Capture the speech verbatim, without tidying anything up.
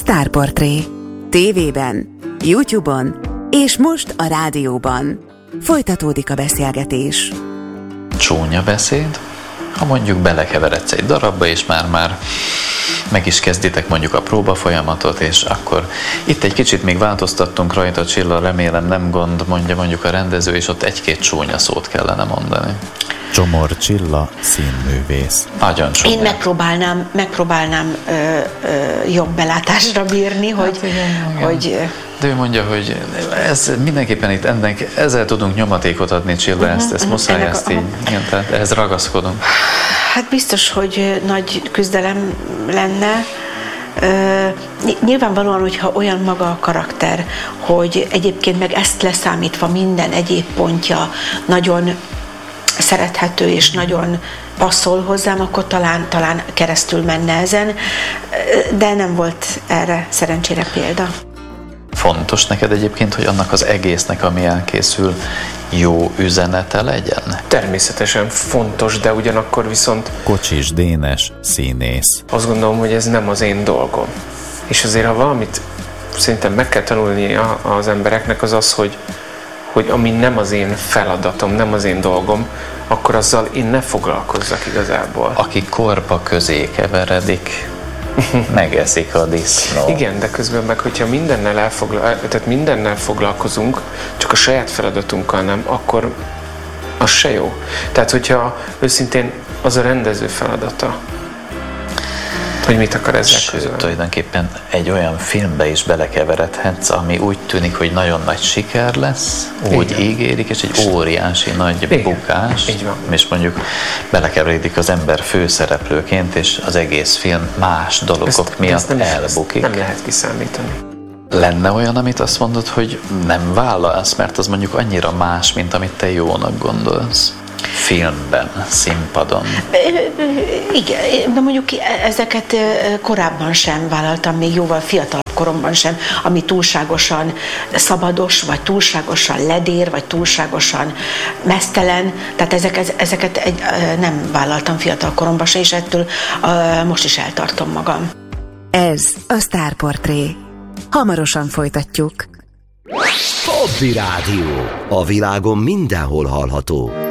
Sztárportré. Tévében, YouTube-on és most a rádióban. Folytatódik a beszélgetés. Csúnya beszéd, ha mondjuk belekeveredsz egy darabba, és már-már meg is kezditek mondjuk a próba folyamatot, és akkor itt egy kicsit még változtattunk rajta, Csilla, remélem nem gond, mondja mondjuk a rendező, és ott egy-két csúnya szót kellene mondani. Csomor Csilla, színművész. Nagyon csúnya. Én megpróbálnám, megpróbálnám ö, ö, jobb belátásra bírni, hogy... Hát igen, hogy igen. De ő mondja, hogy ez mindenképpen itt ennek, ezzel tudunk nyomatékot adni, Csilla, uh-huh, ezt, ezt uh-huh, muszáj, ezt a, így, igen, tehát ehhez ragaszkodunk. Hát biztos, hogy nagy küzdelem lenne. Uh, nyilvánvalóan, hogyha olyan maga a karakter, hogy egyébként meg ezt leszámítva minden egyéb pontja nagyon szerethető és nagyon passzol hozzám, akkor talán, talán keresztül menne ezen, de nem volt erre szerencsére példa. Fontos neked egyébként, hogy annak az egésznek, ami elkészül, jó üzenete legyen? Természetesen fontos, de ugyanakkor viszont... Kocsis Dénes, színész. Azt gondolom, hogy ez nem az én dolgom. És azért, ha valamit szerintem meg kell tanulni az embereknek, az az, hogy, hogy ami nem az én feladatom, nem az én dolgom, akkor azzal én ne foglalkozzak igazából. Aki korpa közé keveredik, megeszik a disznó. Igen, de közben meg, hogyha mindennel, elfogla, tehát mindennel foglalkozunk, csak a saját feladatunkkal nem, akkor az se jó. Tehát, hogyha őszintén az a rendező feladata, hogy mit akar ezzel Sőt, közben. tulajdonképpen egy olyan filmbe is belekeveredhetsz, ami úgy tűnik, hogy nagyon nagy siker lesz, úgy igen. ígérik, és egy óriási nagy igen. bukás, így van. És mondjuk belekeveredik az ember főszereplőként, és az egész film más dolgok ezt, miatt ezt nem, elbukik. Ezt nem lehet kiszámítani. Lenne olyan, amit azt mondod, hogy nem vállalsz, mert az mondjuk annyira más, mint amit te jónak gondolsz? Filmben, színpadon. Igen, de mondjuk ezeket korábban sem vállaltam, még jóval fiatalabb koromban sem, ami túlságosan szabados, vagy túlságosan ledér, vagy túlságosan meztelen. Tehát ezeket, ezeket egy, nem vállaltam fiatal koromban se, és ettől most is eltartom magam. Ez a Sztárportré. Hamarosan folytatjuk. Hobby Rádió. A világon mindenhol hallható.